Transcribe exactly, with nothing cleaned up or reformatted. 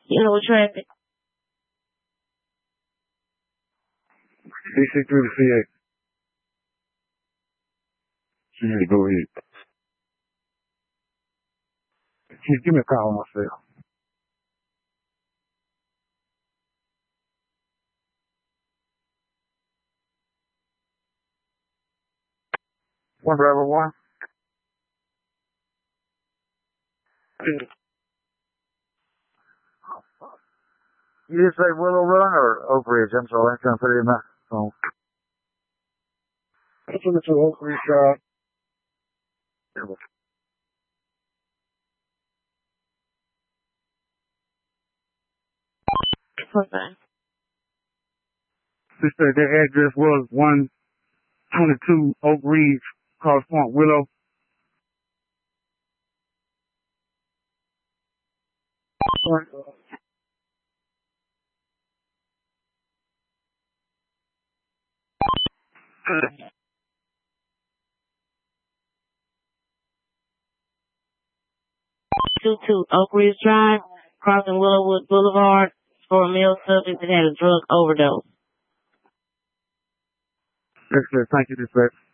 You know, traffic. D C through the C eight. Yeah, go ahead. Just give me a call on my cell. One driver one. You just say Willow Run or Oak Ridge? I'm sorry, I'm trying to put it in my phone. Let's look at Oak Ridge Drive. Okay. Sister, their address was one twenty-two Oak Ridge, Cross Point, Willow. two two Oak Ridge Drive, crossing Willowwood Boulevard for a male subject that had a drug overdose. Yes, sir. Thank you, dispatch.